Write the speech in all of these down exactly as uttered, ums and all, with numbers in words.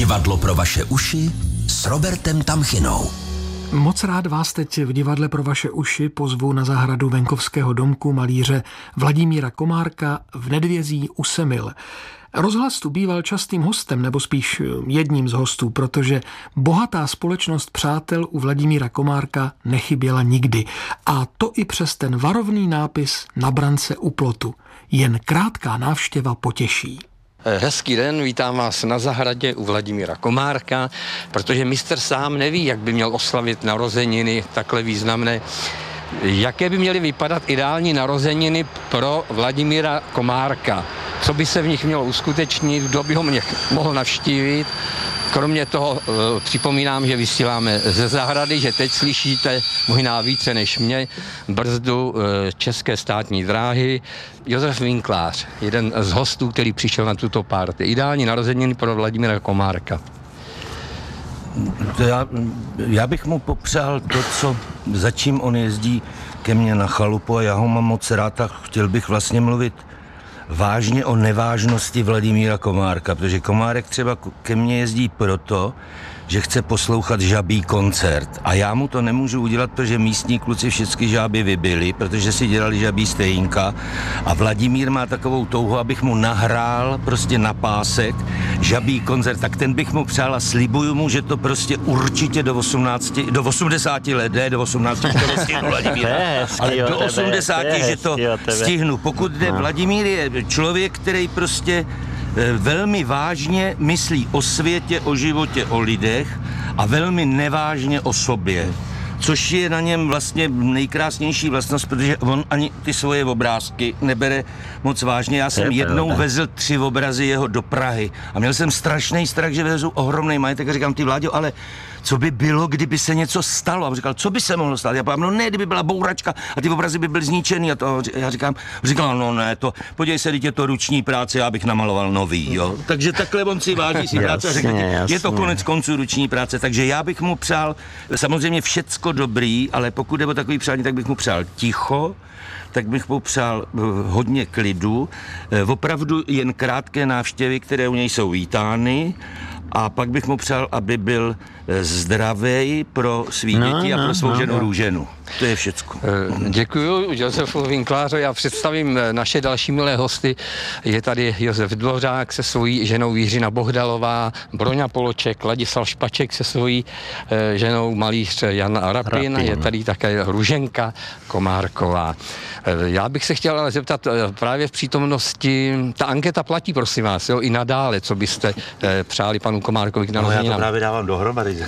Divadlo pro vaše uši s Robertem Tamchinou. Moc rád vás teď v Divadle pro vaše uši pozvu na zahradu venkovského domku malíře Vladimíra Komárka v Nedvězí u Semil. Rozhlas tu býval častým hostem, nebo spíš jedním z hostů, protože bohatá společnost přátel u Vladimíra Komárka nechyběla nikdy. A to i přes ten varovný nápis na brance u plotu. Jen krátká návštěva potěší. Hezký den, vítám vás na zahradě u Vladimíra Komárka, protože mistr sám neví, jak by měl oslavit narozeniny takhle významné. Jaké by měly vypadat ideální narozeniny pro Vladimíra Komárka? Co by se v nich mělo uskutečnit, kdo by ho mě mohl navštívit? Kromě toho e, připomínám, že vysíláme ze zahrady, že teď slyšíte možná více než mě brzdu e, České státní dráhy. Josef Winklář, jeden z hostů, který přišel na tuto party. Ideální narozeniny pro Vladimíra Komárka. Já, já bych mu popřál to, co, za čím on jezdí ke mně na chalupu, a já ho mám moc rád a chtěl bych vlastně mluvit vážně o nevážnosti Vladimíra Komárka, protože Komárek třeba ke mně jezdí proto, že chce poslouchat žabí koncert. A já mu to nemůžu udělat, protože místní kluci všechny žáby vybili, protože si dělali žabí stejnka. A Vladimír má takovou touhu, abych mu nahrál prostě na pásek žabí koncert. Tak ten bych mu přál a slibuju mu, že to prostě určitě do osmnácti, do osmdesáti let, ne, do osmnácti to stihnu Vladimíra, ale do osmdesáti, že to stihnu. Pokud jde, Vladimír je člověk, který prostě velmi vážně myslí o světě, o životě, o lidech a velmi nevážně o sobě. Což je na něm vlastně nejkrásnější vlastnost, protože on ani ty svoje obrázky nebere moc vážně. Já jsem jednou vezl tři obrazy jeho do Prahy a měl jsem strašný strach, že vezu ohromný majetek a říkám, ty Vláďo, ale co by bylo, kdyby se něco stalo? A on říkal, co by se mohlo stát? Já říkám, no ne, kdyby byla bouračka a ty obrazy by byly zničený. A to já říkám, říkal, no ne, to, podívej se, je to ruční práce, já bych namaloval nový, jo. Takže takhle on si váží si práce a řekl, je to konec konců ruční práce, takže já bych mu přál samozřejmě všecko dobrý, ale pokud jde o takový přání, tak bych mu přál ticho, tak bych mu přál hodně klidu, opravdu jen krátké návštěvy, které u něj jsou vítány, a pak bych mu přál, aby byl zdravý pro svý no, děti a pro svou no, ženu no. Růženu. To je všecko. Děkuju Josefu Winklářovi. Já představím naše další milé hosty. Je tady Josef Dvořák se svojí ženou Jiřina Bohdalová, Broňa Poloček, Ladislav Špaček se svojí ženou malíř Jan Rapin. Rapin. Je tady také Růženka Komárková. Já bych se chtěl ale zeptat právě v přítomnosti, ta anketa platí, prosím vás, jo, i nadále, co byste přáli panu Komárkovi k narozeninám. No já to právě dávám dohromady.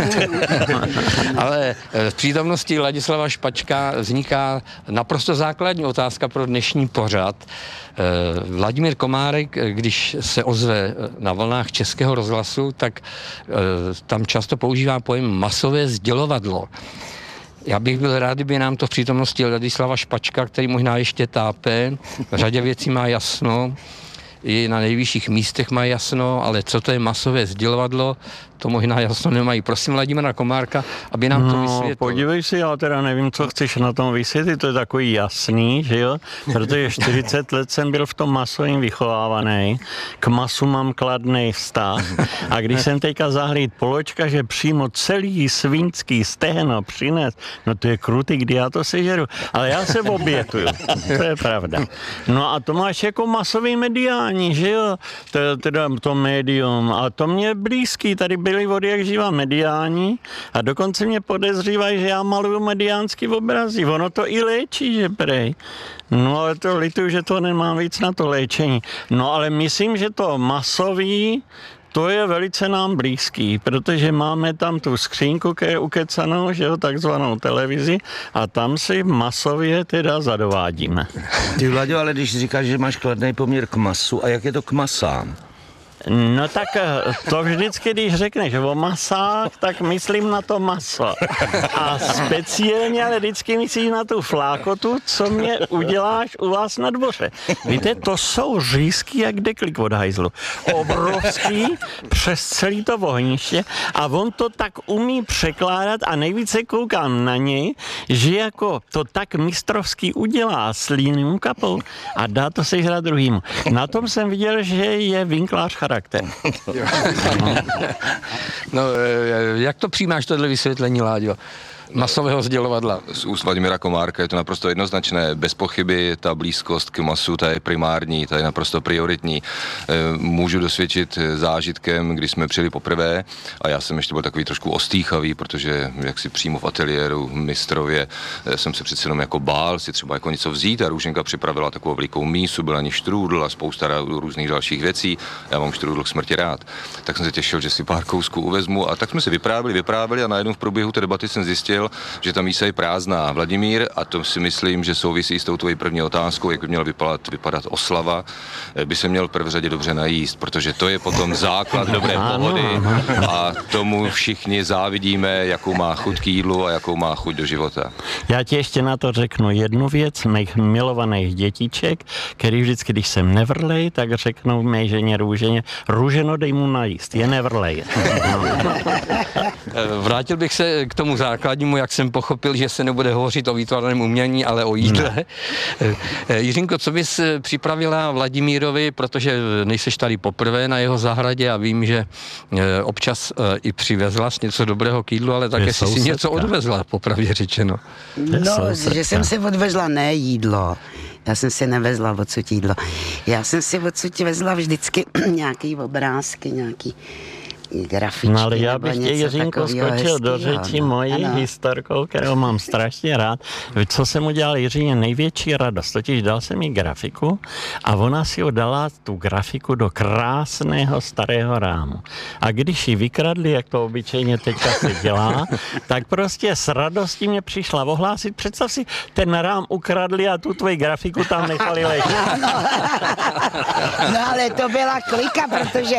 Ale v přítomnosti Ladislava Špačka vzniká naprosto základní otázka pro dnešní pořad. Vladimír Komárek, když se ozve na vlnách Českého rozhlasu, tak tam často používá pojem masové sdělovadlo. Já bych byl rád, kdyby nám to v přítomnosti Ladislava Špačka, který možná ještě tápe, v řadě věcí má jasno, i na nejvyšších místech má jasno, ale co to je masové sdělovadlo, to možná jasno nemají. Prosím Vladimíra Komárka, aby nám to vysvětlil. No, podívej si, já teda nevím, co chceš na tom vysvětlit, to je takový jasný, že jo, protože čtyřicet let jsem byl v tom masovým vychovávaný, k masu mám kladný vztah a když jsem teďka zahlíd Poločka, že přímo celý svínský stehno přines, no to je krutý, kdy já to sežeru, ale já se obětuju, to je pravda. No a to máš jako masový mediální, že jo, to, teda to médium, a to mě blízký, tady byli od jak živa mediální a dokonce mě podezřívají, že já maluju mediánský obrazy. Ono to i léčí, že prej. No ale to lituju, že to nemám víc na to léčení. No ale myslím, že to masový, to je velice nám blízký, protože máme tam tu skřínku, která je ukecanou, že jo, takzvanou televizi a tam si masově teda zadovádíme. Ty Vlaďo, ale když říkáš, že máš kladný poměr k masu, a jak je to k masám? No tak to vždycky, když řekneš o masách, tak myslím na to maso. A speciálně ale vždycky myslíš na tu flákotu, co mě uděláš u vás na dvoře. Víte, to jsou řízky jak deklik od hajzlu. Obrovský přes celý to ohniště a on to tak umí překládat a nejvíce koukám na něj, že jako to tak mistrovský udělá s líným kapou a dá to sežrat druhým. Na tom jsem viděl, že je Winklář charakter. charakter. No, jak to přijímáš, tohle vysvětlení, Láďo? Masového sdělovadla. Z úst Vladimíra Komárka je to naprosto jednoznačné. Bez pochyby ta blízkost k masu, ta je primární, ta je naprosto prioritní. Můžu dosvědčit zážitkem, když jsme přijeli poprvé a já jsem ještě byl takový trošku ostýchavý, protože jak si přímo v ateliéru mistrově jsem se přece jenom jako bál si třeba jako něco vzít a Růženka připravila takovou velikou mísu, byl ani štrůdl a spousta různých dalších věcí. Já mám štrůdl k smrti rád. Tak jsem se těšil, že si pár kousků uvezmu a tak jsme si vyprávěli, vyprávěli a najednou v průběhu té debaty jsem zjistil, že ta mísa je prázdná. Vladimír, a to si myslím, že souvisí s tou tvojí první otázkou, jak by měla vypadat, vypadat oslava, by se měl v prvé řadě dobře najíst, protože to je potom základ dobré pohody a tomu všichni závidíme, jakou má chuť k jídlu a jakou má chuť do života. Já ti ještě na to řeknu jednu věc, mých milovaných dětiček, který vždycky, když jsem nevrlej, tak řeknou mé ženě Růženě, Růženo, dej mu najíst, je nevrlej. Vrátil bych se k tomu základnímu, jak jsem pochopil, že se nebude hovořit o výtvarném umění, ale o jídle. Ne. Jiřinko, co bys připravila Vladimírovi, protože nejseš tady poprvé na jeho zahradě a vím, že občas i přivezla něco dobrého k jídlu, ale také si si něco odvezla, popravdě řečeno. No, že jsem si odvezla ne jídlo. Já jsem si nevezla odsud jídlo. Já jsem si odsud vezla vždycky nějaký obrázky, nějaký grafičky. No ale já bych tě, Jiřínko, skočil do řeči no, mojí ano. historkou, kterou mám strašně rád. Co jsem udělal Jiřině největší radost, totiž dal jsem jí grafiku a ona si ho dala tu grafiku do krásného starého rámu. A když ji vykradli, jak to obyčejně teďka se dělá, tak prostě s radostí mě přišla ohlásit. Představ si, ten rám ukradli a tu tvoji grafiku tam nechali ležet. No, no ale to byla klika, protože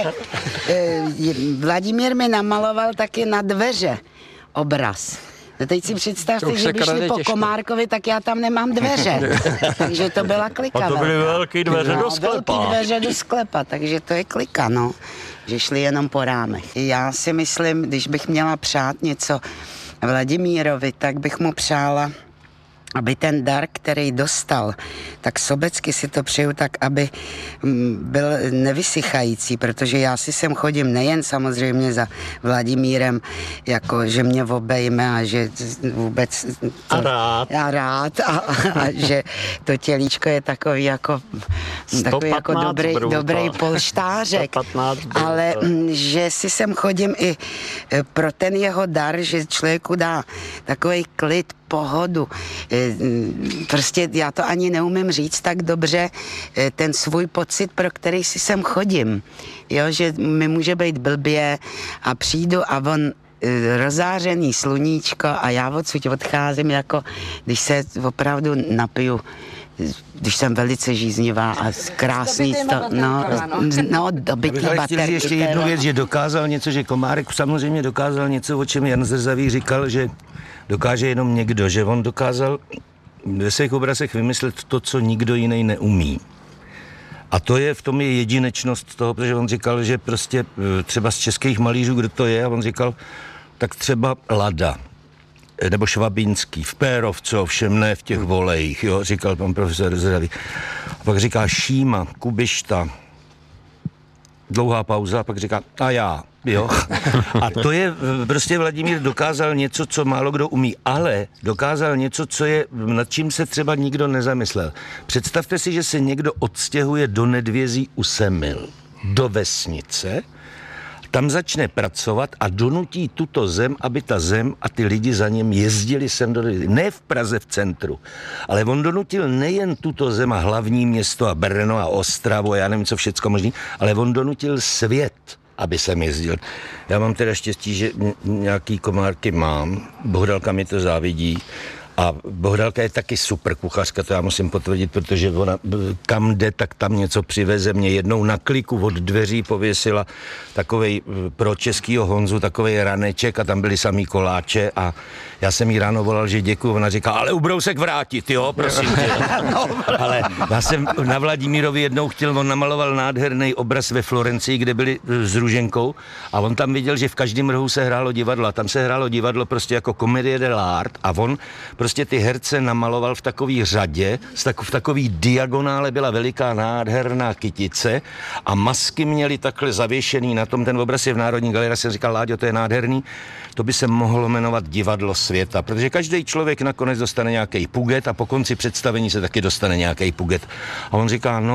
e, Vladimír mi namaloval taky na dveře obraz. No teď si představte, že by šli po těžko. Komárkovi, tak já tam nemám dveře. Takže to byla klika. A to byly velký dveře no, do sklepa. Velký dveře do sklepa, takže to je klika, no. Že šli jenom po rámech. Já si myslím, když bych měla přát něco Vladimírovi, tak bych mu přála, aby ten dar, který dostal, tak sobecky si to přeju tak, aby byl nevysychající, protože já si sem chodím nejen samozřejmě za Vladimírem, jako že mě obejme a že vůbec... To, a rád. A rád a, a, a že to tělíčko je takový jako, takový jako dobrý, dobrý polštářek, ale že si sem chodím i pro ten jeho dar, že člověku dá takový klid, pohodu. Prostě já to ani neumím říct tak dobře, ten svůj pocit, pro který si sem chodím. Jo, že mi může být blbě a přijdu a on rozářený sluníčko a já odsud odcházím, jako když se opravdu napiju, když jsem velice žíznivá a krásný to, no, no, dobytý baterky. Ještě jednu věc, že dokázal něco, že Komárek samozřejmě dokázal něco, o čem Jan Zrzavý říkal, že dokáže jenom někdo, že on dokázal ve svých obrazech vymyslet to, co nikdo jiný neumí. A to je, v tom je jedinečnost toho, protože on říkal, že prostě třeba z českých malířů, kdo to je, a on říkal, tak třeba Lada, nebo Švabínský, v Pérovce, ovšem ne v těch volejích, jo, říkal pan profesor Zrzavý. A pak říká Šíma, Kubišta, dlouhá pauza, a pak říká, a já, jo. A to je, prostě Vladimír dokázal něco, co málo kdo umí, ale dokázal něco, co je, nad čím se třeba nikdo nezamyslel. Představte si, že se někdo odstěhuje do Nedvězí u Semil, do vesnice, tam začne pracovat a donutí tuto zem, aby ta zem a ty lidi za něm jezdili sem do Nedvězí. Ne v Praze v centru, ale on donutil nejen tuto zem a hlavní město a Brno a Ostravu a já nevím, co všecko možný, ale on donutil svět, aby sem jezdil. Já mám teda štěstí, že nějaký Komárky mám, Bohdalka mi to závidí. A Bohdalka je taky super kuchařka, to já musím potvrdit, protože ona kam jde, tak tam něco přiveze. Mě jednou na kliku od dveří pověsila takovej pro českýho Honzu takovej raneček a tam byly samý koláče a já jsem jí ráno volal, že děkuju. Ona říká, ale ubrousek vrátit, jo, prosím tě. No, ale já jsem na Vladimírovi jednou chtěl, on namaloval nádherný obraz ve Florencii, kde byli s Růženkou a on tam viděl, že v každém rohu se hrálo divadlo a tam se hrálo divadlo prostě jako komedie dell'arte a on prostě ty herce namaloval v takové řadě, v takové diagonále byla veliká nádherná kytice a masky měly takhle zavěšený na tom, ten obraz je v Národní galerii, jsem říkal, Láďo, to je nádherný, to by se mohlo jmenovat Divadlo světa, protože každý člověk nakonec dostane nějaký puget a po konci představení se taky dostane nějaký puget. A on říká, no